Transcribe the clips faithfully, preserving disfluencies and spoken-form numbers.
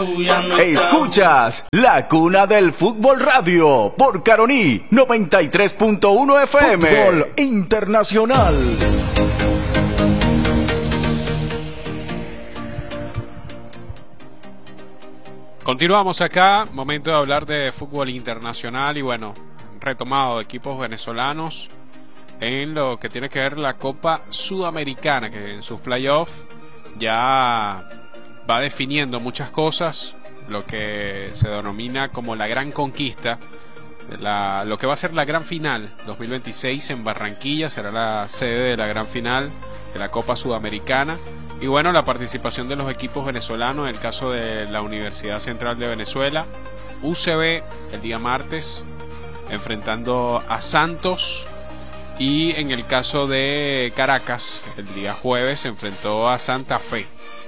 Escuchas La Cuna del Fútbol Radio por Caroní noventa y tres punto uno F M. Fútbol Internacional. Continuamos acá, momento de hablar de fútbol internacional y bueno, retomado equipos venezolanos en lo que tiene que ver la Copa Sudamericana, que en sus playoffs ya va definiendo muchas cosas, lo que se denomina como la gran conquista, la, lo que va a ser la gran final dos mil veintiséis en Barranquilla, será la sede de la gran final de la Copa Sudamericana. Y bueno, la participación de los equipos venezolanos, en el caso de la Universidad Central de Venezuela, U C B el día martes, enfrentando a Santos, y en el caso de Caracas, el día jueves, se enfrentó a Santa Fe.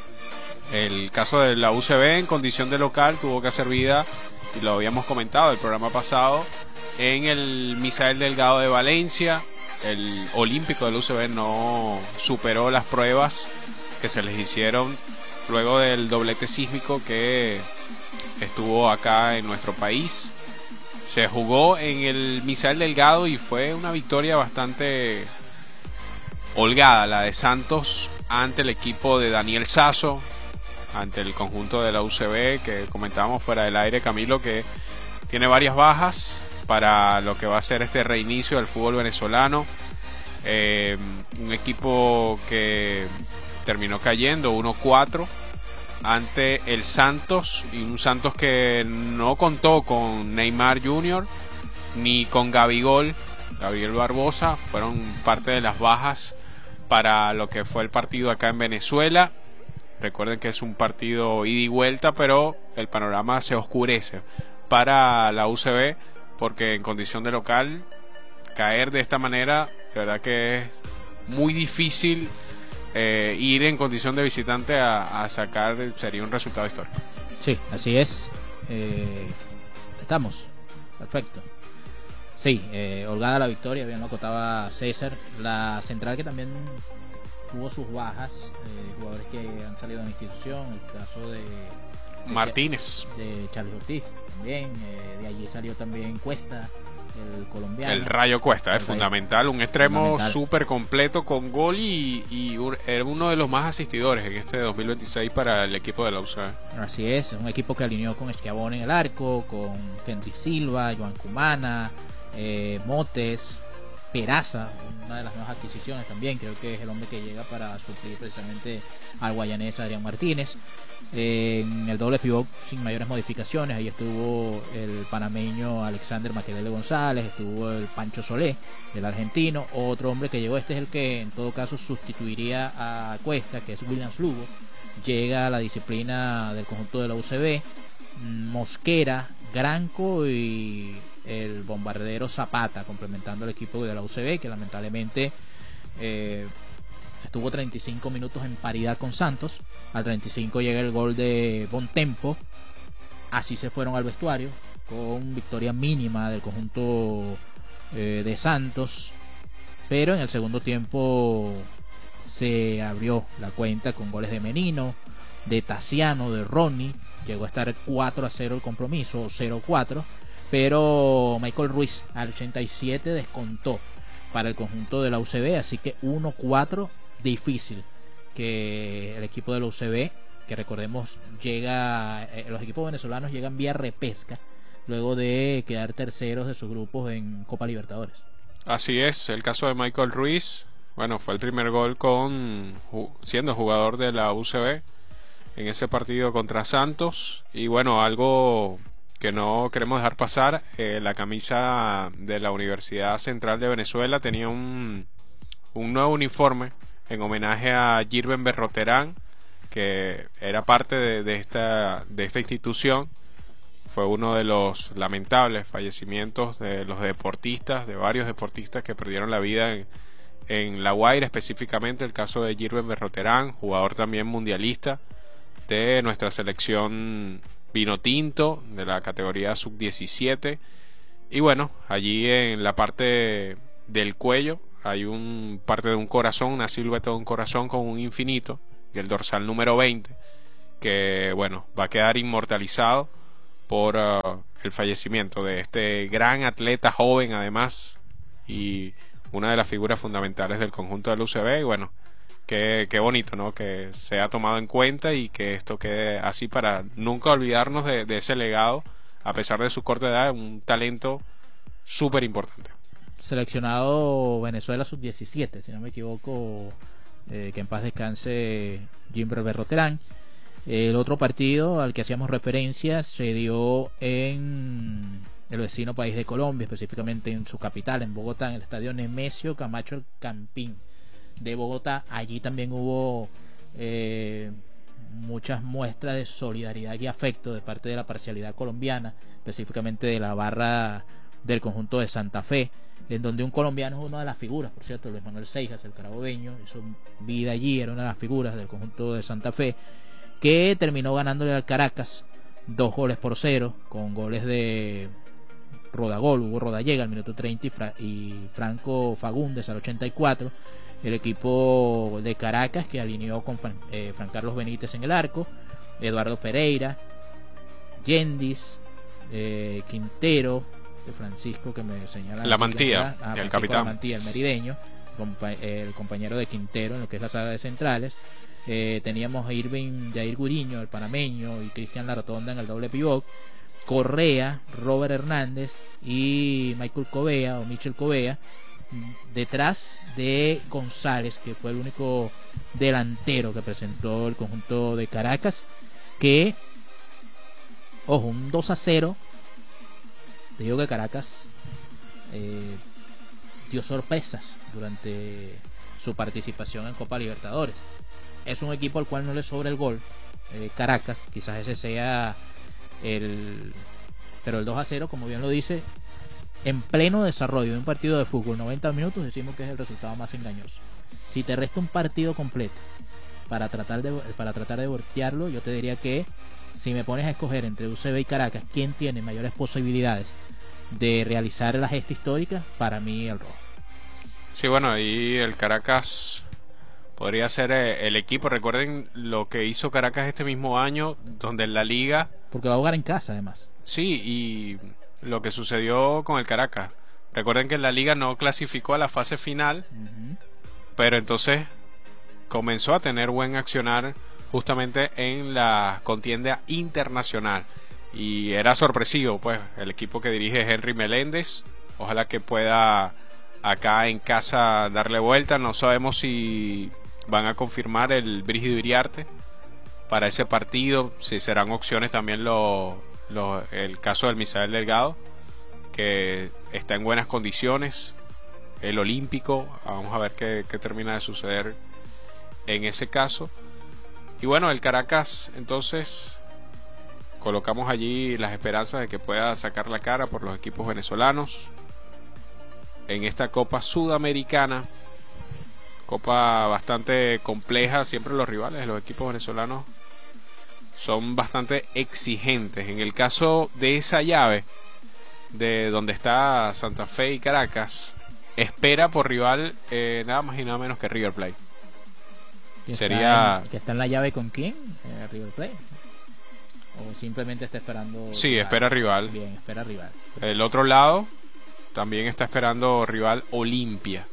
El caso de la U C B en condición de local tuvo que hacer vida, y lo habíamos comentado el programa pasado, en el Misael Delgado de Valencia. El olímpico del U C B no superó las pruebas que se les hicieron luego del doblete sísmico que estuvo acá en nuestro país. Se jugó en el Misael Delgado y fue una victoria bastante holgada la de Santos ante el equipo de Daniel Sasso, ante el conjunto de la U C B, que comentábamos fuera del aire, Camilo, que tiene varias bajas para lo que va a ser este reinicio del fútbol venezolano. Eh, un equipo que terminó cayendo uno cuatro ante el Santos, y un Santos que no contó con Neymar junior ni con Gabigol, Gabriel Barbosa, fueron parte de las bajas para lo que fue el partido acá en Venezuela. Recuerden que es un partido ida y vuelta, pero el panorama se oscurece para la U C B, porque en condición de local caer de esta manera, de verdad que es muy difícil. Eh, ir en condición de visitante a, a sacar sería un resultado histórico. Sí, así es. Eh, estamos. Perfecto. Sí, eh, holgada la victoria, bien lo acotaba César. La central que también tuvo sus bajas, eh, jugadores que han salido de la institución, el caso de, de Martínez, de Charles Ortiz también, eh, de allí salió también Cuesta, el colombiano. El Rayo Cuesta es Rayo. fundamental, un extremo Fundamental. súper completo con gol y, y un, era uno de los más asistidores en este dos mil veintiséis para el equipo de la U C B. Así es, un equipo que alineó con Esquiabón en el arco, con Kendrick Silva, Joan Cumana, eh, Motes, Peraza, una de las nuevas adquisiciones también, creo que es el hombre que llega para suplir precisamente al guayanés Adrián Martínez. Eh, en el doble pivot sin mayores modificaciones, ahí estuvo el panameño Alexander Maquelele González, estuvo el Pancho Solé, el argentino. Otro hombre que llegó, este es el que en todo caso sustituiría a Cuesta, que es Williams Lugo, llega a la disciplina del conjunto de la U C B. Mosquera, Granco y el bombardero Zapata complementando el equipo de la U C B, que lamentablemente eh, estuvo treinta y cinco minutos en paridad con Santos. Al treinta y cinco llega el gol de Bontempo. Así se fueron al vestuario con victoria mínima del conjunto eh, de Santos, pero en el segundo tiempo se abrió la cuenta con goles de Menino, de Tassiano, de Ronnie. Llegó a estar cuatro a cero el compromiso, cero cuatro, pero Michael Ruiz al ochenta y siete descontó para el conjunto de la U C B, así que uno cuatro. Difícil que el equipo de la U C B, que recordemos llega, eh, los equipos venezolanos llegan vía repesca luego de quedar terceros de sus grupos en Copa Libertadores. Así es, el caso de Michael Ruiz, bueno, fue el primer gol con siendo jugador de la U C B en ese partido contra Santos. Y bueno, algo que no queremos dejar pasar, eh, la camisa de la Universidad Central de Venezuela tenía un, un nuevo uniforme en homenaje a Jirben Berroterán, que era parte de, de, esta, de esta institución. Fue uno de los lamentables fallecimientos de los deportistas, de varios deportistas que perdieron la vida en, en La Guaira, específicamente el caso de Jirben Berroterán, jugador también mundialista de nuestra selección vinotinto de la categoría sub diecisiete. Y bueno, allí en la parte del cuello hay un parte de un corazón, una silueta de un corazón con un infinito y el dorsal número veinte. que bueno, va a quedar inmortalizado por uh, el fallecimiento de este gran atleta joven además y una de las figuras fundamentales del conjunto del U C B. Y bueno, qué, qué bonito, ¿no? Que se ha tomado en cuenta y que esto quede así para nunca olvidarnos de, de ese legado, a pesar de su corta edad, un talento súper importante. Seleccionado Venezuela sub diecisiete, si no me equivoco, eh, que en paz descanse Jim Berberro Terán. El otro partido al que hacíamos referencia se dio en el vecino país de Colombia, específicamente en su capital, en Bogotá, en el estadio Nemesio Camacho Campín de Bogotá. Allí también hubo eh, muchas muestras de solidaridad y afecto de parte de la parcialidad colombiana, específicamente de la barra del conjunto de Santa Fe, en donde un colombiano es una de las figuras, por cierto, Luis Manuel Seijas, el carabobeño, hizo vida allí, era una de las figuras del conjunto de Santa Fe, que terminó ganándole al Caracas dos goles por cero, con goles de Rodagol, Hugo Rodallega al minuto treinta y, Fra y Franco Fagundes al ochenta y cuatro. El equipo de Caracas, que alineó con Fran, eh, Fran Carlos Benítez en el arco, Eduardo Pereira, Yendis, eh, Quintero, de Francisco, que me señala la Mantilla, ah, el capitán, la Mantilla, el merideño, compa el compañero de Quintero en lo que es la saga de centrales. Eh, teníamos a Irving Jair Guriño, el panameño, y Cristian Larrotonda en el doble pivot, Correa, Robert Hernández y Michael Covea o Michel Covea detrás de González, que fue el único delantero que presentó el conjunto de Caracas, que ojo, un dos a cero. Te digo que Caracas eh, dio sorpresas durante su participación en Copa Libertadores. Es un equipo al cual no le sobra el gol, eh, Caracas, quizás ese sea el... Pero el dos a cero, como bien lo dice, en pleno desarrollo de un partido de fútbol, noventa minutos, decimos que es el resultado más engañoso. Si te resta un partido completo para tratar de, para tratar de voltearlo, yo te diría que si me pones a escoger entre U C B y Caracas, ¿quién tiene mayores posibilidades de realizar la gesta histórica? Para mí el rojo. Sí, bueno, ahí el Caracas podría ser el equipo. Recuerden lo que hizo Caracas este mismo año, donde en la liga... Porque va a jugar en casa, además. Sí, y lo que sucedió con el Caracas. Recuerden que en la liga no clasificó a la fase final, uh-huh. pero entonces comenzó a tener buen accionar justamente en la contienda internacional. Y era sorpresivo, pues, el equipo que dirige Henry Meléndez. Ojalá que pueda acá en casa darle vuelta. No sabemos si van a confirmar el Brígido Iriarte para ese partido, si serán opciones también lo, lo, el caso del Misael Delgado, que está en buenas condiciones, el olímpico. Vamos a ver qué, qué termina de suceder en ese caso. Y bueno, el Caracas, entonces colocamos allí las esperanzas de que pueda sacar la cara por los equipos venezolanos en esta Copa Sudamericana. Copa bastante compleja. Siempre los rivales de los equipos venezolanos son bastante exigentes. En el caso de esa llave, de donde está Santa Fe y Caracas, espera por rival eh, nada más y nada menos que River Plate. ¿Que Sería... está en, ¿Que está en la llave con quién? Eh, ¿River Plate? ¿O simplemente está esperando? Sí, rival? espera rival. Bien, espera rival. El otro lado también está esperando rival Olimpia.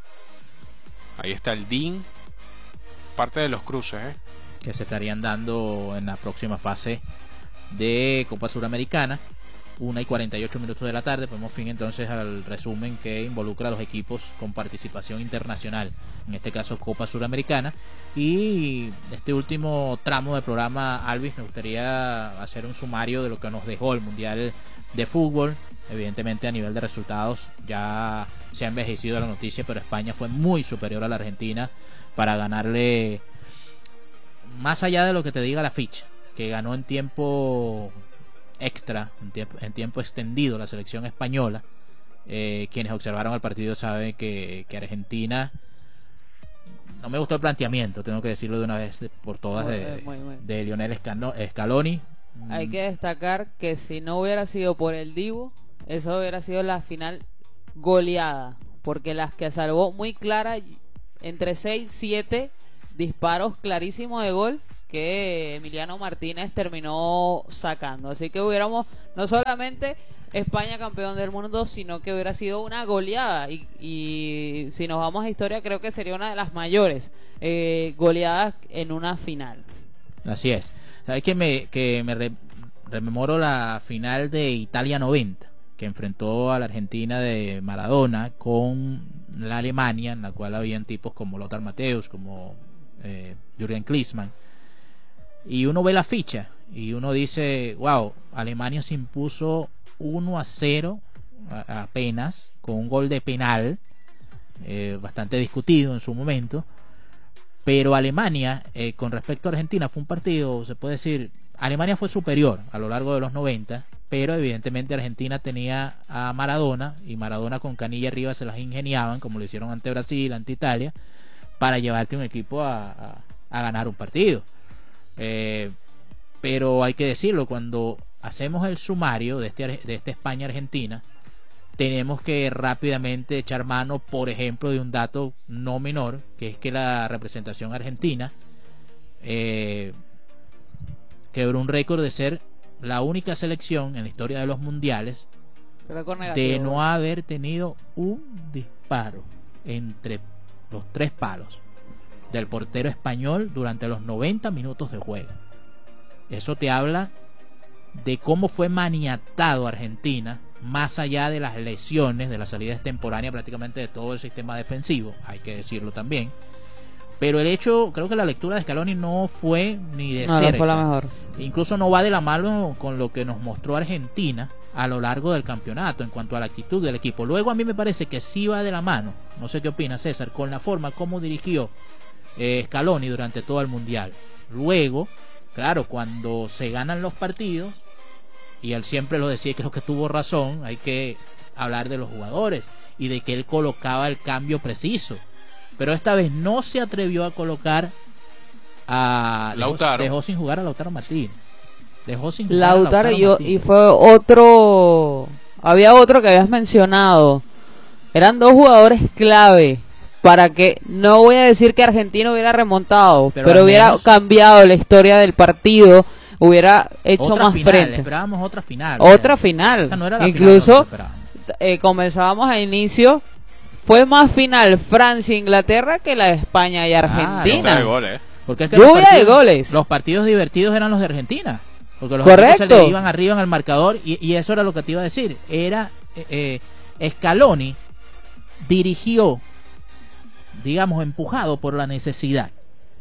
Ahí está el D I N. Parte de los cruces, ¿eh? Que se estarían dando en la próxima fase de Copa Suramericana. una y cuarenta y ocho minutos de la tarde. Ponemos fin entonces al resumen que involucra a los equipos con participación internacional, en este caso Copa Suramericana. Y este último tramo del programa, Alvis, me gustaría hacer un sumario de lo que nos dejó el Mundial de Fútbol. Evidentemente, a nivel de resultados ya se ha envejecido la noticia, pero España fue muy superior a la Argentina para ganarle, más allá de lo que te diga la ficha, que ganó en tiempo extra, en tiempo, en tiempo extendido la selección española. Eh, quienes observaron el partido saben que, que Argentina, no me gustó el planteamiento, tengo que decirlo de una vez por todas, de, muy, muy. de Lionel Scaloni. Hay que destacar que si no hubiera sido por el Divo, eso hubiera sido la final goleada, porque las que salvó muy clara, entre seis, siete disparos clarísimos de gol, que Emiliano Martínez terminó sacando. Así que hubiéramos no solamente España campeón del mundo, sino que hubiera sido una goleada. Y, y si nos vamos a historia, creo que sería una de las mayores eh, goleadas en una final. Así es. ¿Sabes que me, que me re, rememoro la final de Italia noventa, que enfrentó a la Argentina de Maradona con la Alemania, en la cual habían tipos como Lothar Matthäus, como eh, Jürgen Klinsmann, y uno ve la ficha y uno dice, wow, Alemania se impuso uno a cero a, apenas, con un gol de penal eh, bastante discutido en su momento, pero Alemania eh, con respecto a Argentina fue un partido, se puede decir, Alemania fue superior a lo largo de los noventa, pero evidentemente Argentina tenía a Maradona, y Maradona con Canilla arriba se las ingeniaban, como lo hicieron ante Brasil, ante Italia, para llevarte un equipo a, a, a ganar un partido. Eh, pero hay que decirlo, cuando hacemos el sumario de este, de este España-Argentina, tenemos que rápidamente echar mano, por ejemplo, de un dato no menor, que es que la representación argentina eh, quebró un récord de ser la única selección en la historia de los mundiales de no haber tenido un disparo entre los tres palos del portero español durante los noventa minutos de juego. Eso te habla de cómo fue maniatado Argentina, más allá de las lesiones, de la salida extemporánea prácticamente de todo el sistema defensivo, hay que decirlo también. Pero el hecho, creo que la lectura de Scaloni no fue ni de no, cerca. No fue la mejor. Incluso no va de la mano con lo que nos mostró Argentina a lo largo del campeonato en cuanto a la actitud del equipo. Luego a mí me parece que sí va de la mano, no sé qué opina César, con la forma como dirigió eh, Scaloni durante todo el mundial. Luego, claro, cuando se ganan los partidos, y él siempre lo decía y creo que tuvo razón, hay que hablar de los jugadores y de que él colocaba el cambio preciso. Pero esta vez no se atrevió a colocar a Lautaro. Dejó, dejó sin jugar a Lautaro Martínez. Dejó sin jugar Lautaro, a Lautaro y, Martínez. y fue otro. Había otro que habías mencionado. Eran dos jugadores clave para que, no voy a decir que Argentina hubiera remontado, pero, pero hubiera menos cambiado la historia del partido, hubiera hecho otra más final, frente. Esperábamos otra final. Otra final. Esta no era la Incluso final eh, comenzábamos a inicio. Fue más final Francia-Inglaterra que la de España y Argentina. Ah, de goles. Porque es que Lluvia los partidos, de goles. Los partidos divertidos eran los de Argentina. Porque los Correcto. equipos se le iban arriba en el marcador. Y, y eso era lo que te iba a decir. Era eh, eh, Scaloni dirigió, digamos, empujado por la necesidad.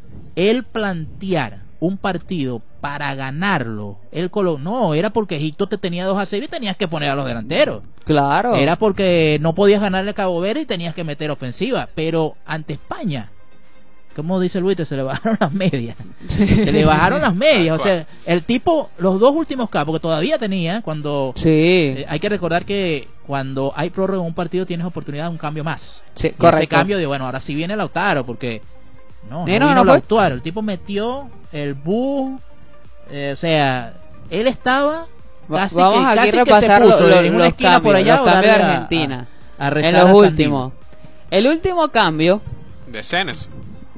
Él plantear un partido para ganarlo, él colo no, era porque Egipto te tenía dos a cero y tenías que poner a los delanteros. Claro. Era porque no podías ganarle a Cabo Verde y tenías que meter ofensiva. Pero ante España, como dice Luis, se le bajaron las medias. Se le bajaron las medias. O sea, el tipo, los dos últimos campos que todavía tenía, cuando sí. eh, hay que recordar que cuando hay prórroga en un partido tienes oportunidad de un cambio más. Sí, y correcto. ese cambio de, bueno, ahora sí viene Lautaro, porque no, no, Sí, no, vino no Lautaro. El tipo metió el bus, eh, o sea, él estaba casi Vamos que, aquí casi a repasar que se puso lo, lo, en una los esquina cambios, por allá los cambios de a, Argentina a, a en rezar los a últimos. El último cambio De Senes.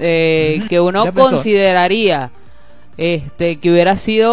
eh, Ujú, que uno ya pensó. consideraría este que hubiera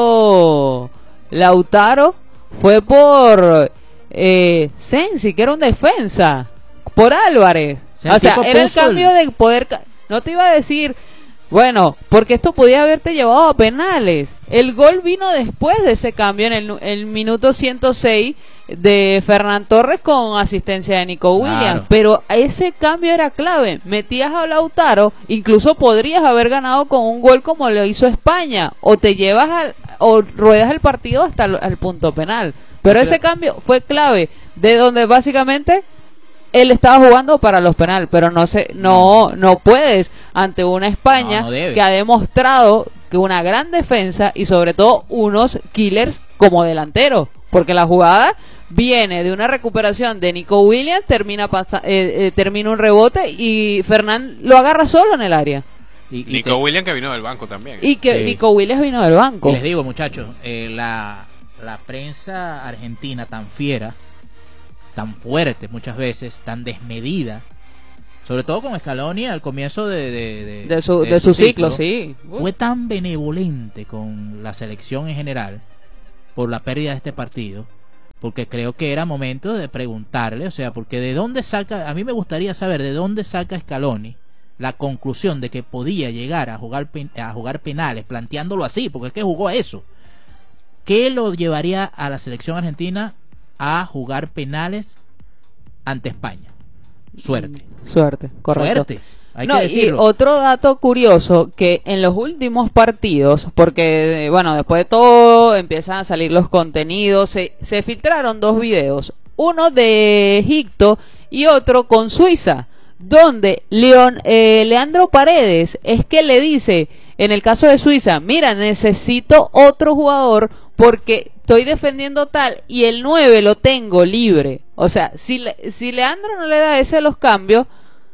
sido Lautaro fue por eh, Sensi, que era un defensa, por Álvarez. O sea, O el sea, tipo era el puso cambio el- de poder. ca- No te iba a decir, bueno, porque esto podía haberte llevado a penales. El gol vino después de ese cambio en el, nu- el minuto ciento seis de Fernán Torres con asistencia de Nico Claro. Williams. Pero ese cambio era clave. Metías a Lautaro, incluso podrías haber ganado con un gol como lo hizo España. O te llevas al, o ruedas el partido hasta el al punto penal. Pero ese cambio fue clave, de donde básicamente él estaba jugando para los penales, pero no se, no, no puedes ante una España No, no debe. que ha demostrado que una gran defensa y sobre todo unos killers como delantero, porque la jugada viene de una recuperación de Nico Williams, termina pasa, eh, eh, termina un rebote y Fernán lo agarra solo en el área. Y, y Nico te- Williams, que vino del banco también. Y que Sí. Nico Williams vino del banco. y les digo, muchachos, eh, la, la prensa argentina tan fiera, tan fuerte muchas veces, tan desmedida, sobre todo con Scaloni al comienzo de, de, de, de su, de de su, su ciclo, ciclo, sí. Fue tan benevolente con la selección en general por la pérdida de este partido, porque creo que era momento de preguntarle, o sea, porque de dónde saca, a mí me gustaría saber de dónde saca Scaloni la conclusión de que podía llegar a jugar a jugar penales, planteándolo así, porque es que jugó a eso. ¿Qué lo llevaría a la selección argentina a jugar penales ante España? Suerte. Suerte, correcto. Suerte. Hay no, que decirlo. Y otro dato curioso, que en los últimos partidos, porque bueno, después de todo empiezan a salir los contenidos, se, se filtraron dos videos, uno de Egipto y otro con Suiza, donde Leon, eh, Leandro Paredes es que le dice, en el caso de Suiza, mira, necesito otro jugador porque estoy defendiendo tal y el nueve lo tengo libre. O sea, si, le, si Leandro no le da ese los cambios,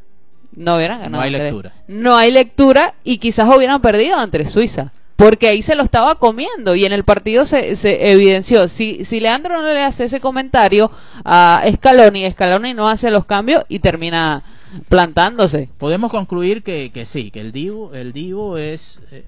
no hubieran ganado. No hay lectura. No hay lectura y quizás hubieran perdido ante Suiza. Porque ahí se lo estaba comiendo y en el partido se, se evidenció. Si, si Leandro no le hace ese comentario a Scaloni, Scaloni no hace los cambios y termina plantándose. Podemos concluir que, que sí, que el Divo, el Divo es eh,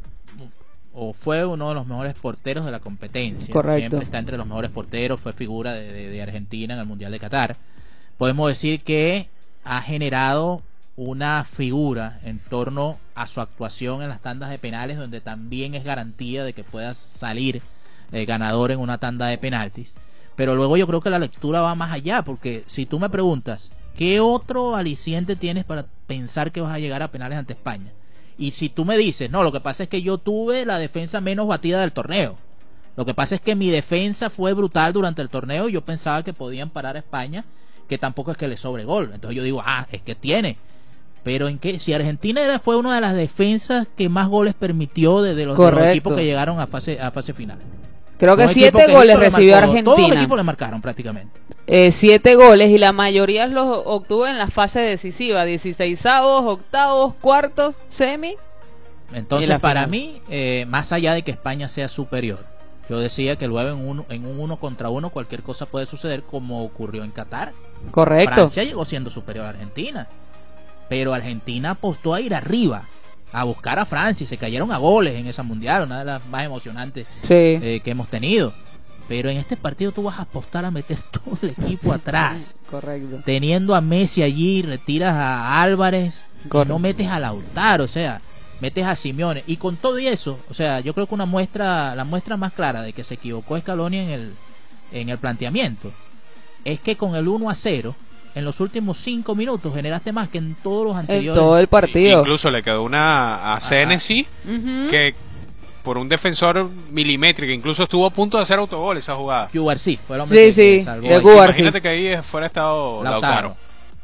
o fue uno de los mejores porteros de la competencia. Correcto. Siempre está entre los mejores porteros, fue figura de, de, de Argentina en el Mundial de Qatar. Podemos decir que ha generado una figura en torno a su actuación en las tandas de penales, donde también es garantía de que puedas salir eh, ganador en una tanda de penaltis. Pero luego yo creo que la lectura va más allá, porque si tú me preguntas ¿qué otro aliciente tienes para pensar que vas a llegar a penales ante España? Y si tú me dices, no, lo que pasa es que yo tuve la defensa menos batida del torneo, lo que pasa es que mi defensa fue brutal durante el torneo y yo pensaba que podían parar a España, que tampoco es que le sobre gol. Entonces yo digo, ah, es que tiene. Pero en qué, si Argentina era, fue una de las defensas que más goles permitió de, de, los, de los equipos que llegaron a fase, a fase final. Creo que siete goles recibió Argentina. Todos los equipos le marcaron prácticamente. Eh, siete goles y la mayoría los obtuvo en la fase decisiva, dieciseisavos, octavos, cuartos, semi. Entonces para mí, eh, más allá de que España sea superior, yo decía que luego en, uno, en un uno contra uno cualquier cosa puede suceder, como ocurrió en Qatar. Correcto. Francia llegó siendo superior a Argentina, pero Argentina apostó a ir arriba, a buscar a Francia y se cayeron a goles en esa mundial, una de las más emocionantes sí. eh, que hemos tenido. Pero en este partido tú vas a apostar a meter todo el equipo atrás. Correcto. Teniendo a Messi allí, retiras a Álvarez, y no metes a Lautaro, o sea, metes a Simeone. Y con todo y eso, o sea, yo creo que una muestra, la muestra más clara de que se equivocó Scaloni en el, en el planteamiento es que con el uno a cero en los últimos cinco minutos generaste más que en todos los anteriores. En todo el partido. Incluso le quedó una a Senesi uh-huh. que por un defensor milimétrico, incluso estuvo a punto de hacer autogol esa jugada. Cubarsí fue el hombre sí, que sí, salvó. De Cubarsí. Imagínate que ahí fuera estado Lautaro. Lautaro.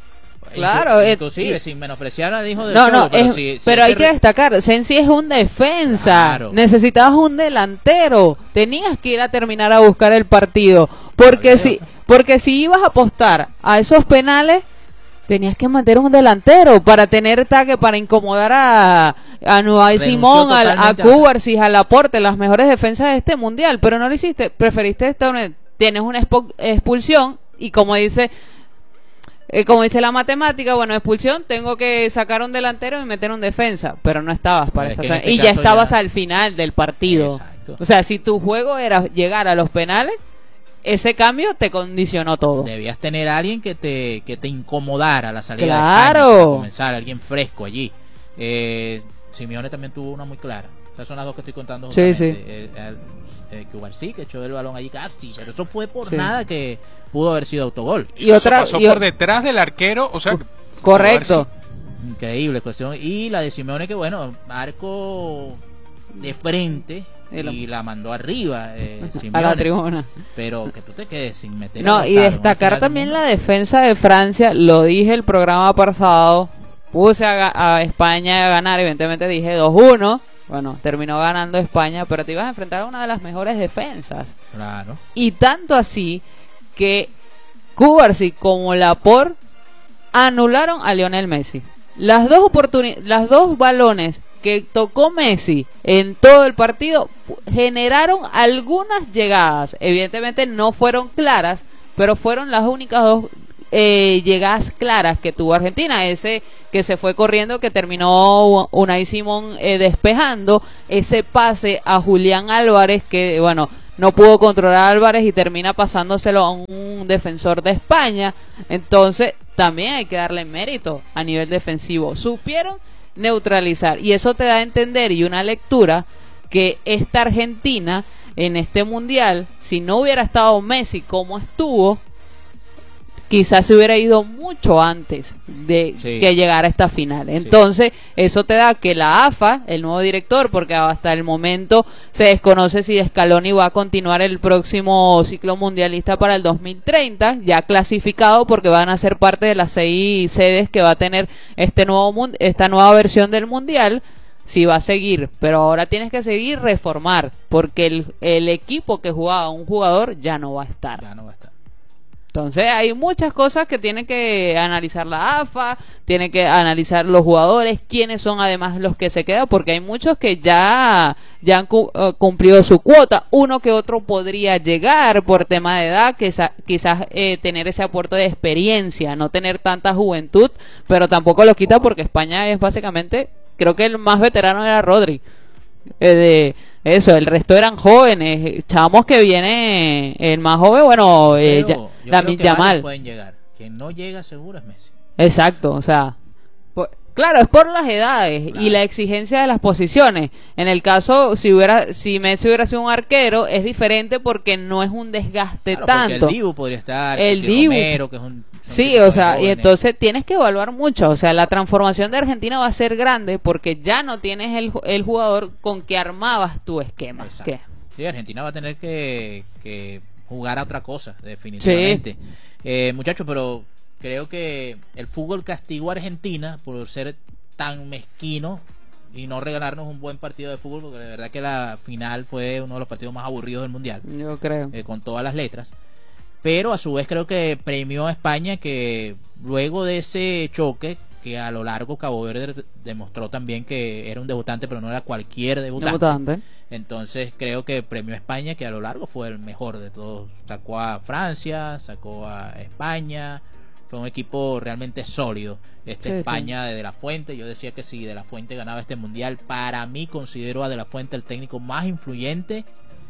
Claro, inclusive eh, sin menospreciar al hijo del no, show, no, pero, es, si, si pero hay que que destacar, Sensi es un defensa, claro. Necesitabas un delantero, tenías que ir a terminar a buscar el partido, porque si, porque si ibas a apostar a esos penales, tenías que meter un delantero para tener taque, para incomodar a, a Nuay Simón, a, a Cubarsí, a Laporte, las mejores defensas de este mundial, pero no lo hiciste, preferiste estar, tienes una expulsión y como dice eh, como dice la matemática, bueno, expulsión, tengo que sacar un delantero y meter un defensa, pero no estabas para esta, este y ya estabas ya... al final del partido. Exacto. O sea, si tu juego era llegar a los penales, ese cambio te condicionó todo. Debías tener a alguien que te que te incomodara la salida claro. de España, para comenzar, alguien fresco allí. Eh, Simeone también tuvo una muy clara. Esas son las dos que estoy contando. Sí, sí. Eh, eh, eh, Cubarsí, que echó el balón allí casi, pero eso fue por sí. nada que pudo haber sido autogol. Y otra pasó y por detrás del arquero, o sea, correcto. Increíble cuestión. Y la de Simeone, que bueno, marco de frente y la mandó arriba eh, a la tribuna, pero que tú te quedes sin meter. No, y destacar también la defensa de Francia. Lo dije el programa pasado, puse a, a España a ganar, evidentemente dije dos uno. Bueno, terminó ganando España, pero te ibas a enfrentar a una de las mejores defensas. Claro. Y tanto así que Cubarsí como Laporte anularon a Lionel Messi. Las dos oportunidades, las dos balones que tocó Messi en todo el partido generaron algunas llegadas. Evidentemente no fueron claras, pero fueron las únicas dos eh, llegadas claras que tuvo Argentina, ese que se fue corriendo, que terminó Unai Simón eh, despejando, ese pase a Julián Álvarez que, bueno, no pudo controlar a Álvarez y termina pasándoselo a un defensor de España. Entonces también hay que darle mérito a nivel defensivo, supieron neutralizar, y eso te da a entender y una lectura que esta Argentina en este mundial, si no hubiera estado Messi como estuvo, quizás se hubiera ido mucho antes de sí. que llegara a esta final. Entonces, sí. eso te da que la A F A, el nuevo director, porque hasta el momento se desconoce si Scaloni va a continuar el próximo ciclo mundialista para el dos mil treinta, ya clasificado porque van a ser parte de las seis sedes que va a tener este nuevo esta nueva versión del mundial. Sí va a seguir, pero ahora tienes que seguir reformar, porque el, el equipo que jugaba un jugador ya no va a estar. Ya no va a estar. Entonces hay muchas cosas que tiene que analizar la A F A, tiene que analizar los jugadores, quiénes son además los que se quedan, porque hay muchos que ya, ya han cu uh, cumplido su cuota, uno que otro podría llegar por tema de edad, que quizás eh, tener ese aporte de experiencia, no tener tanta juventud, pero tampoco lo quita porque España es básicamente, creo que el más veterano era Rodri. Eh, de eso, el resto eran jóvenes, chamos que viene el más joven, bueno, eh, ya, Lamine Yamal. Pueden llegar, quien no llega seguro es Messi. Exacto, o sea, por, claro, es por las edades claro. y la exigencia de las posiciones. En el caso, si hubiera, si Messi hubiera sido un arquero, es diferente porque no es un desgaste claro, tanto. El Dibu podría estar, el Dibu, Romero, que es un sí, o sea, jóvenes. Y entonces tienes que evaluar mucho, o sea, la transformación de Argentina va a ser grande porque ya no tienes el, el jugador con que armabas tu esquema. ¿Qué? Sí, Argentina va a tener que, que jugar a otra cosa, definitivamente. Sí. Eh, muchachos, pero creo que el fútbol castigó a Argentina por ser tan mezquino y no regalarnos un buen partido de fútbol, porque de verdad que la final fue uno de los partidos más aburridos del mundial. Yo creo. Eh, con todas las letras. Pero a su vez creo que premió a España, que luego de ese choque, que a lo largo Cabo Verde demostró también que era un debutante, pero no era cualquier debutante. debutante. Entonces creo que premió a España, que a lo largo fue el mejor de todos. Sacó a Francia, sacó a España. Fue un equipo realmente sólido. Este sí, España sí. de De La Fuente. Yo decía que si De La Fuente ganaba este mundial, para mí considero a De La Fuente el técnico más influyente,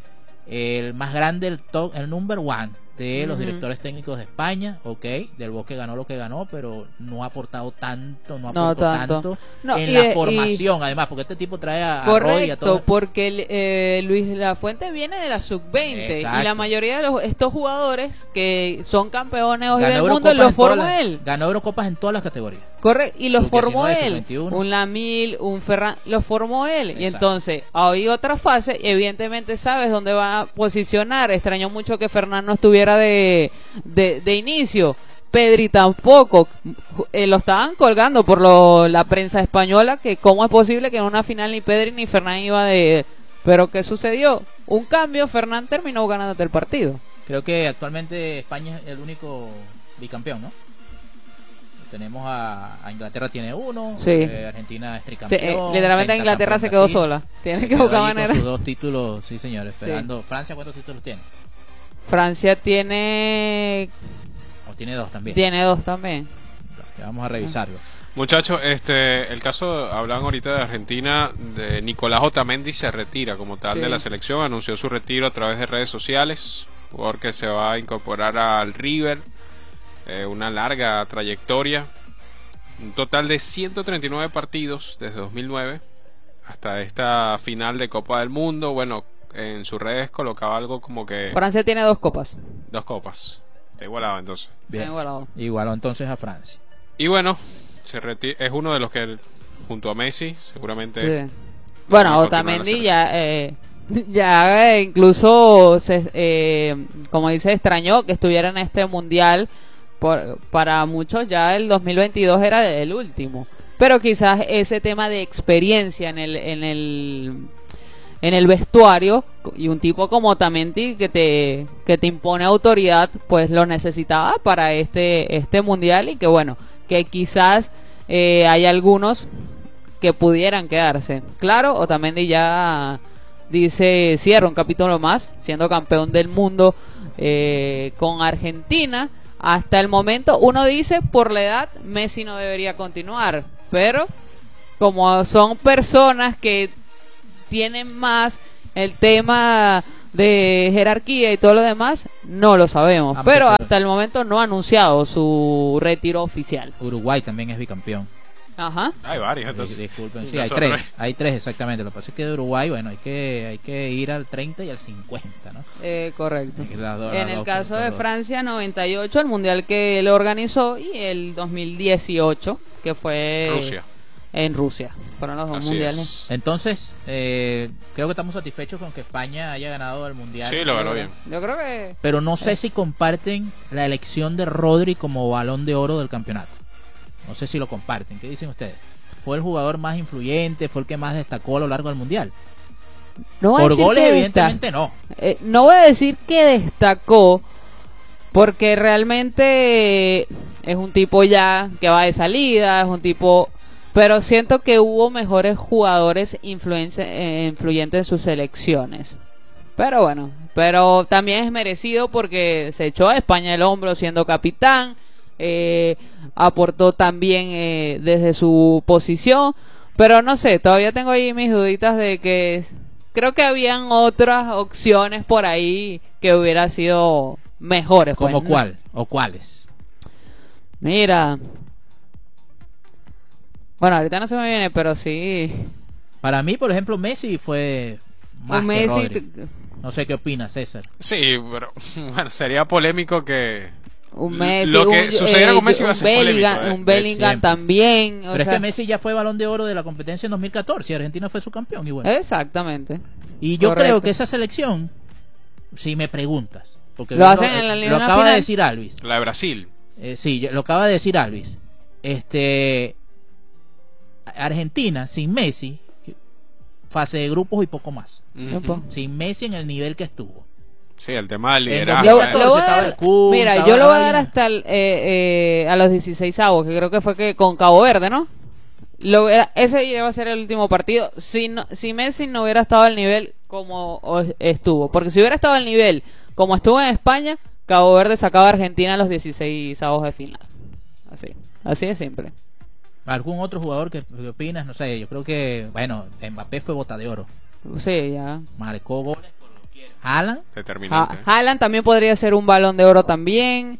el más grande, el top, el number one de los uh-huh. directores técnicos de España. Ok, Del Bosque ganó lo que ganó, pero no ha aportado tanto, no aportó no tanto, tanto no, en y, la formación, y, además, porque este tipo trae a, correcto, a Roy y a todo. Porque eh, Luis de la Fuente viene de la sub veinte y la mayoría de los, estos jugadores que son campeones hoy del mundo los formó él. Ganó Eurocopas en todas las categorías. Correcto, y los formó él. Un Lamil, un Ferran, los formó él. Exacto. Y entonces, hay otra fase, evidentemente sabes dónde va a posicionar. Extrañó mucho que Ferran no estuviera de, de, de inicio. Pedri tampoco. Eh, lo estaban colgando por lo, la prensa española, que cómo es posible que en una final ni Pedri ni Ferran iba de... Pero ¿qué sucedió? Un cambio, Ferran terminó ganándote el partido. Creo que actualmente España es el único bicampeón, ¿no? Tenemos a, a Inglaterra tiene uno, sí. eh, Argentina es tricampeón. Sí, eh, literalmente Inglaterra se quedó sola. Tiene que buscar manera. Con sus dos títulos, sí señores. Esperando. Sí. Francia, ¿cuántos títulos tiene? Francia tiene. O tiene dos también. Tiene dos también. Ya vamos a revisarlo. Muchachos, este, el caso, hablaban ahorita de Argentina, de Nicolás Otamendi se retira como tal sí. de la selección, anunció su retiro a través de redes sociales, porque se va a incorporar al River. Eh, una larga trayectoria, un total de ciento treinta y nueve partidos desde dos mil nueve hasta esta final de Copa del Mundo. Bueno, en sus redes colocaba algo como que Francia tiene dos copas. Dos copas. Está igualado entonces. Bien. Igualado. Igualado entonces a Francia. Y bueno, se reti- es uno de los que junto a Messi seguramente. Sí. Bueno, Otamendi ya eh, ya eh, incluso se, eh, como dice, extrañó que estuviera en este mundial. Por, para muchos ya el dos mil veintidós era el último, pero quizás ese tema de experiencia en el en el en el vestuario y un tipo como Otamendi que te que te impone autoridad, pues lo necesitaba para este este mundial, y que bueno, que quizás eh, hay algunos que pudieran quedarse. Claro, Otamendi ya dice cierra un capítulo más siendo campeón del mundo eh, con Argentina. hasta el momento uno dice por la edad Messi no debería continuar, pero como son personas que tienen más el tema de jerarquía y todo lo demás, no lo sabemos, Ah, pero pero- hasta el momento no ha anunciado su retiro oficial. Uruguay también es bicampeón. Ajá. Hay varios, Dis- entonces. Disculpen, sí, Y hay nosotros- tres, hay tres exactamente. Lo que pasa es que de Uruguay, bueno, hay que hay que ir al treinta y al cincuenta, ¿no? Eh, correcto. Las dos- En las el dos- caso las de dos. Francia, noventa y ocho, el mundial que él organizó, y el dos mil dieciocho, que fue Rusia. en Rusia. Fueron los dos Así mundiales. es. Entonces, eh, creo que estamos satisfechos con que España haya ganado el mundial. Sí, lo ganó bien. Yo creo que Pero no sé si comparten la elección de Rodri como balón de oro del campeonato. No sé si lo comparten. ¿Qué dicen ustedes? ¿Fue el jugador más influyente? ¿Fue el que más destacó a lo largo del mundial? no voy a Por decir goles, que evidentemente desta- no. eh, no voy a decir que destacó, porque realmente es un tipo ya que va de salida, es un tipo, pero siento que hubo mejores jugadores influence- eh, influyentes en sus selecciones. Pero bueno, pero también es merecido porque se echó a España el hombro siendo capitán, eh, aportó también eh, desde su posición, pero no sé, todavía tengo ahí mis duditas de que s- creo que habían otras opciones por ahí que hubiera sido mejores. pues, ¿Como ¿no? cuál? ¿O cuáles? Mira, bueno, ahorita no se me viene, pero sí, Para mí, por ejemplo, Messi fue más un que Messi. Rodri. No sé qué opina César. Sí, pero bueno, sería polémico que Un Messi, lo que un, sucediera eh, con Messi va a un ser polémico, Bellingham, eh, un de Bellingham siempre. también. O Pero es sea, que Messi ya fue balón de oro de la competencia en dos mil catorce y Argentina fue su campeón. Y, bueno. exactamente. y yo correcto. creo que esa selección, si me preguntas, porque Lo yo hacen en la lo Liga acaba Final. de decir Alvis. la de Brasil. Eh, sí, lo acaba de decir Alvis. Este, Argentina sin Messi, fase de grupos y poco más. Ujú. Epa. Sin Messi en el nivel que estuvo. Sí, el tema del En liderazgo. Le, dos mil eh. catorce le voy a estaba dar- el Kun, mira, estaba yo lo voy a la dar vaina. hasta el, eh, eh, a los dieciséis avos, que creo que fue que con Cabo Verde, ¿no? Lo era- ese iba a ser el último partido. Si, no- si Messi no hubiera estado al nivel como o- estuvo, porque si hubiera estado al nivel como estuvo en España, Cabo Verde sacaba a Argentina a los dieciséis avos de final. Así, así de simple. ¿Algún otro jugador que, que opinas? No sé, yo creo que, bueno, Mbappé fue bota de oro. Sí, ya. Marcó goles por doquier. Haaland, Determinante. Ha- Haaland también podría ser un balón de oro también.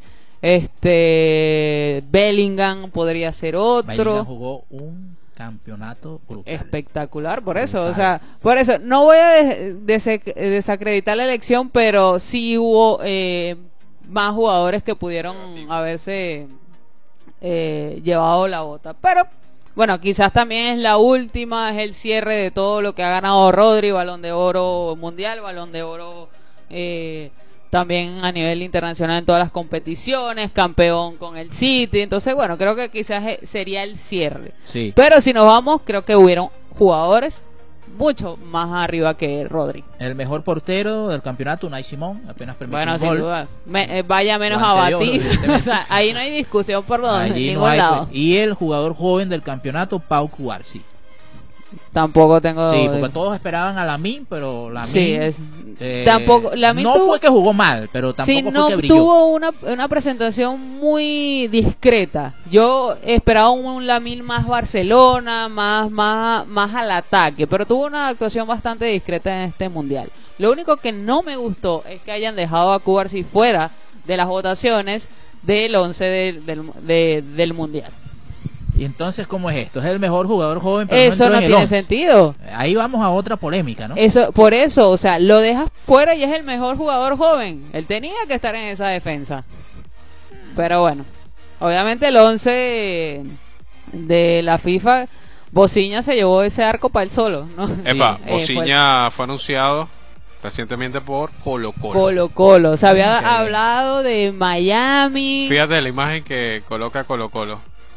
Este Bellingham podría ser otro. Bellingham jugó un campeonato brutal. Espectacular, por eso, Brutal. o sea, por eso, no voy a des- dese- desacreditar la elección, pero sí hubo eh, más jugadores que pudieron haberse eh, llevado la bota. Pero, bueno, quizás también es la última, es el cierre de todo lo que ha ganado Rodri, Balón de Oro Mundial, Balón de Oro eh, también a nivel internacional en todas las competiciones, campeón con el City, entonces, bueno, creo que quizás eh, sería el cierre. Sí. Pero si nos vamos, creo que hubieron jugadores mucho más arriba que Rodri. El mejor portero del campeonato, Unai Simón, apenas permitió Bueno, un sin gol. duda. Me- eh, vaya menos Guante de oro, abatido. evidentemente. O sea, ahí no hay discusión por donde, en Allí ningún no hay- lado. Y el jugador joven del campeonato, Pau Cubarsí. Tampoco tengo. Sí, porque todos esperaban a Lamine, pero Lamine Sí, es. eh, tampoco. Lamine no tuvo- fue que jugó mal, pero tampoco Sí, fue no que brilló. tuvo una, una presentación muy discreta. Yo esperaba un Lamine más Barcelona, más, más, más al ataque, pero tuvo una actuación bastante discreta en este mundial. Lo único que no me gustó es que hayan dejado a Cubarsí fuera de las votaciones del once del, del, de- del mundial. Y entonces, ¿cómo es esto? Es el mejor jugador joven, pero Eso no, entró no en el tiene once. sentido. Ahí vamos a otra polémica, ¿no? Eso, por eso, o sea, lo dejas fuera y es el mejor jugador joven. Él tenía que estar en esa defensa. Pero bueno, obviamente el once de la FIFA, Bociña se llevó ese arco para él solo, ¿no? Epa, Sí, eh, Bociña fue anunciado recientemente por Colo Colo. Colo Colo. Se había Ok. hablado de Miami. Fíjate la imagen que coloca Colo Colo.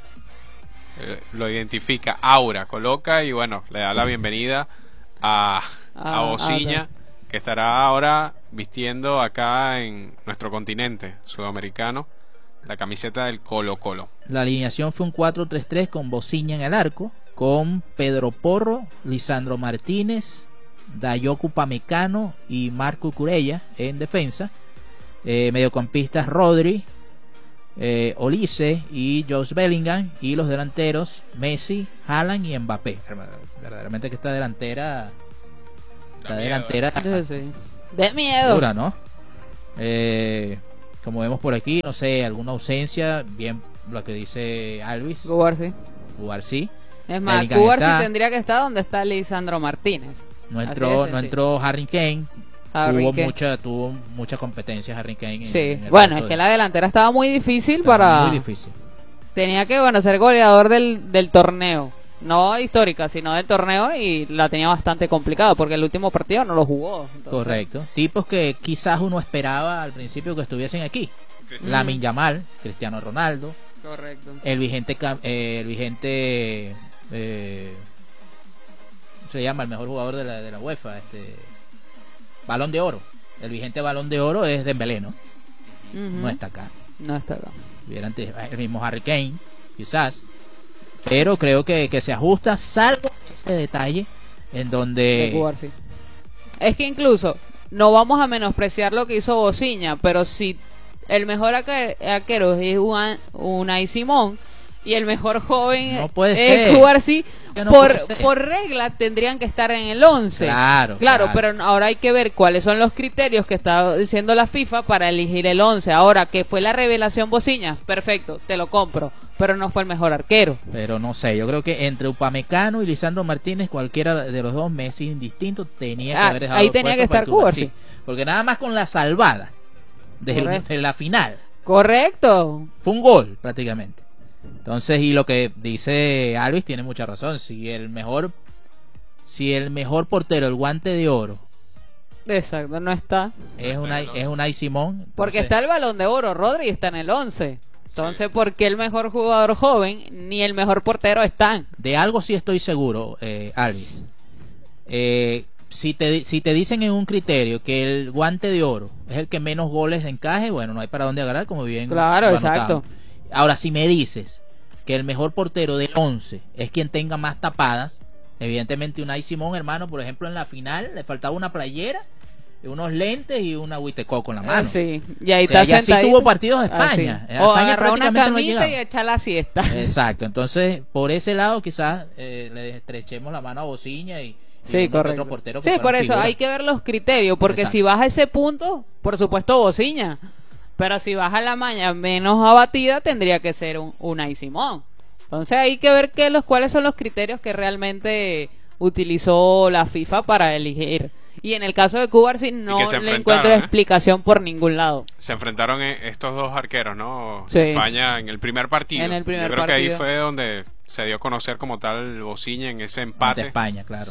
Eh, lo identifica, aura, coloca y bueno, le da la bienvenida a, a Ah, Bociña, que estará ahora vistiendo acá en nuestro continente sudamericano la camiseta del Colo Colo. La alineación fue un cuatro tres tres con Bociña en el arco, con Pedro Porro, Lisandro Martínez, Dayoku Pamecano y Marco Curella en defensa. Eh, mediocampistas Rodri, eh, Olise y Josh Bellingham, y los delanteros Messi, Haaland y Mbappé. Verdaderamente que esta delantera, esta delantera Sí, sí. De miedo. dura, ¿no? Eh, como vemos por aquí, no sé, alguna ausencia, bien lo que dice Alvis, Jugar sí. jugar sí. Es más, Bellingham Cubar sí está. tendría que estar donde está Lisandro Martínez. No Así entró, de no sencillo. entró Harry Kane. Harry tuvo Kane. mucha, tuvo mucha competencia Harry Kane. en- Sí, en el bueno, es puesto que de- la delantera estaba muy difícil estaba para... muy difícil. Tenía que, bueno, ser goleador del, del torneo. No histórica, sino del torneo, y la tenía bastante complicada porque el último partido no lo jugó. Entonces, Correcto. Tipos que quizás uno esperaba al principio que estuviesen aquí. Cristiano. Lamine Yamal, Cristiano Ronaldo, Correcto. el vigente, cam- eh, el vigente, eh, se llama el mejor jugador de la, de la UEFA, este, Balón de Oro. El vigente Balón de Oro es Dembélé, ¿no? Ujú. No está acá. No está acá. Hubiera antes el mismo Harry Kane, quizás. Pero creo que, que se ajusta, salvo ese detalle en De donde... jugar, sí. Es que incluso no vamos a menospreciar lo que hizo Bociña, pero si el mejor arque- arquero es Juan- Unai Simón y el mejor joven No puede es ser. Cubarsí, Que no por, puede ser. por regla tendrían que estar en el once. Claro, Claro, claro. pero ahora hay que ver cuáles son los criterios que está diciendo la FIFA para elegir el once. Ahora, que fue la revelación Bociña, perfecto, te lo compro, pero no fue el mejor arquero. Pero no sé, yo creo que entre Upamecano y Lisandro Martínez, cualquiera de los dos, Messi indistinto, tenía que Ah, haber dejado ahí el tenía puesto que para estar Cubarsí. Cubarsí. Porque nada más con la salvada del- Correcto. de la final, Correcto. fue un gol prácticamente. Entonces, y lo que dice Alvis tiene mucha razón. Si el mejor, si el mejor portero, el guante de oro, Exacto, no está. es está una en el es Unai Simón, Porque entonces, está el Balón de Oro, Rodri está en el once. Entonces, ¿por qué el mejor jugador joven ni el mejor portero están? de algo sí estoy seguro, eh, Alvis. Eh, si te si te dicen en un criterio que el guante de oro es el que menos goles encaje, bueno, no hay para dónde agarrar, como bien Claro, lo exacto. anotamos. Ahora, si me dices que el mejor portero del once es quien tenga más tapadas, evidentemente Unai Simón, hermano, por ejemplo, en la final le faltaba una playera, unos lentes y una huitecoco en la mano. Ah, sí. Y ahí O sea, está ya sí sentadito. tuvo partidos de Ah, sí. España. En O España agarrar una prácticamente no camita y llegaba. echar la siesta. Exacto, entonces por ese lado quizás eh, le estrechemos la mano a Bociña y, y Sí, uno que correcto. otro portero que Sí, fueran por eso figuras. hay que ver los criterios, porque Exacto. si vas a ese punto, por supuesto Bociña, pero si vas a la maña menos abatida, tendría que ser un Unai Simón. Entonces hay que ver qué los cuáles son los criterios que realmente utilizó la FIFA para elegir. Y en el caso de Cubarsí no que se le enfrentaron, encuentro ¿eh? explicación por ningún lado. Se enfrentaron eh, estos dos arqueros, ¿no? Sí. España en el primer partido. En el primer Yo creo que ahí partido. fue donde se dio a conocer como tal Bociña en ese Ante empate. España, claro.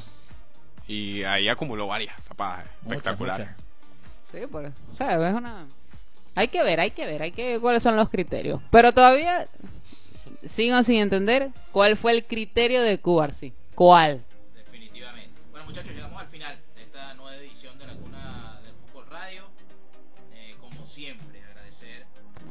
Y ahí acumuló varias tapadas espectaculares. Muchas, Sí, por eso. O sea, es una... Hay que ver, hay que ver, hay que ver cuáles son los criterios. Pero todavía sigo sin entender cuál fue el criterio de Cubarsí. ¿Cuál? definitivamente. Bueno, muchachos, llegamos al final de esta nueva edición de la Cuna del Fútbol Radio. Eh, como siempre, agradecer.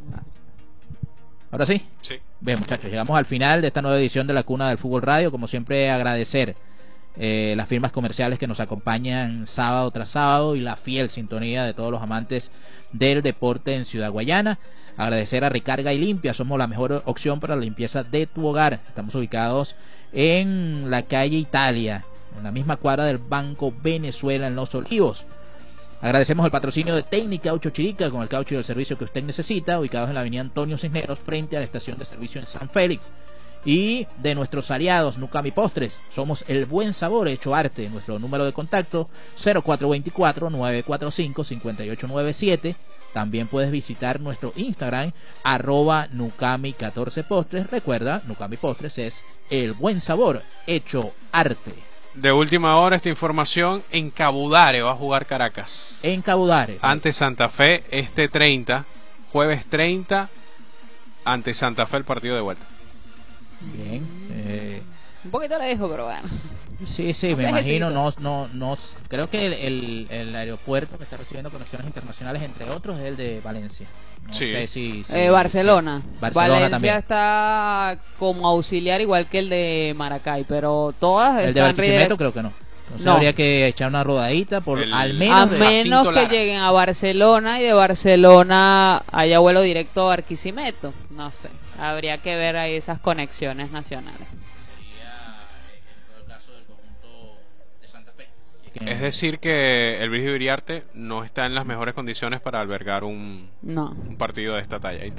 Ahora sí. Sí. Bien, muchachos, llegamos al final de esta nueva edición de la Cuna del Fútbol Radio. Como siempre, agradecer eh, las firmas comerciales que nos acompañan sábado tras sábado y la fiel sintonía de todos los amantes del deporte en Ciudad Guayana. Agradecer a Recarga y Limpia, somos la mejor opción para la limpieza de tu hogar. Estamos ubicados en la calle Italia, en la misma cuadra del Banco Venezuela en Los Olivos. Agradecemos el patrocinio de Técnica Caucho Chirica, con el caucho y el servicio que usted necesita, ubicados en la avenida Antonio Cisneros, frente a la estación de servicio en San Félix. Y de nuestros aliados, Nucami Postres, somos el buen sabor hecho arte. Nuestro número de contacto, cero cuatro dos cuatro, nueve cuatro cinco, cinco ocho nueve siete. También puedes visitar nuestro Instagram, arroba Nucami catorce Postres. Recuerda, Nucami Postres es el buen sabor hecho arte. De última hora esta información, en Cabudare va a jugar Caracas. En Cabudare. Ante Santa Fe este treinta, jueves treinta, ante Santa Fe el partido de vuelta. Bien. Eh, Un poquito le dejo, pero bueno. sí, sí, me Un imagino. viajecito. No, no, no, creo que el, el, el aeropuerto que está recibiendo conexiones internacionales, entre otros, es el de Valencia. No Sí. sé si... si- Eh, Barcelona. sí. Barcelona Valencia también. está como auxiliar igual que el de Maracay, pero todas El de están Barquisimeto redirect- creo que no. Entonces No. habría que echar una rodadita por El- al A menos de- Jacinto menos que Lara. lleguen a Barcelona y de Barcelona haya vuelo directo a Barquisimeto. No sé. Habría que ver ahí esas conexiones nacionales. que- Es decir que el Virgilio Iriarte no está en las mejores condiciones para albergar un, No. un partido de esta talla.